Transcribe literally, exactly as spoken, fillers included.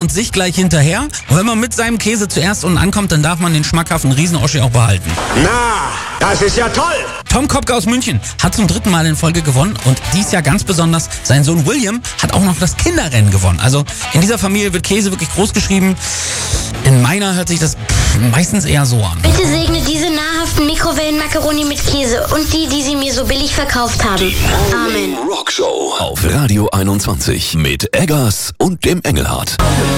und sich gleich hinterher. Und wenn man mit seinem Käse zuerst unten ankommt, dann darf man den schmackhaften Riesen-Oschi auch behalten. Na, das ist ja toll! Tom Kopke aus München hat zum dritten Mal in Folge gewonnen und dies Jahr ganz besonders, sein Sohn William hat auch noch das Kinderrennen gewonnen. Also in dieser Familie wird Käse wirklich groß geschrieben. In meiner hört sich das meistens eher so an. Bitte segne diese nahrhaften Mikrowellen-Macaroni mit Käse und die, die sie mir so billig verkauft haben. Amen. Rockshow auf Radio einundzwanzig mit Eggers und dem Engelhardt.